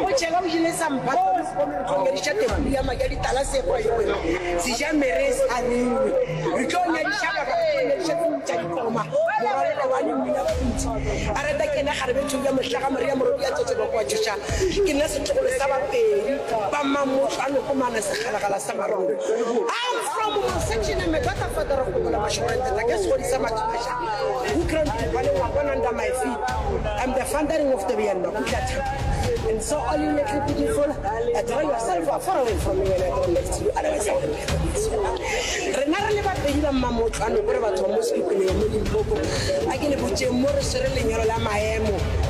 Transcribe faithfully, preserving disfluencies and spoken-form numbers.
go tshela o ile sampato go ngerisha tebuli ya magadi tala se go yona si jamais res anini re tlo nya dishaka ka ngerisha tsa dikoma go re le wani mina futhi are ta kena ga re bethu ya mohlaga maria morobi ya tsetse go kwa tshosha ke nna se tlogole sa ba pedi ba mamotho a no komana se galagala sa marondo. I'm from section me bata father of the mashorente ta ke so di sa matsha who can't wale wa bona under my feet. I'm the founding of the Vienna. And so all you make it beautiful, uh, draw yourself far away from me when I don't next to you. Otherwise, I will be able to Renara never paid a mammoth and over to most people in the Limpopo. I can put you more surely in your Lama.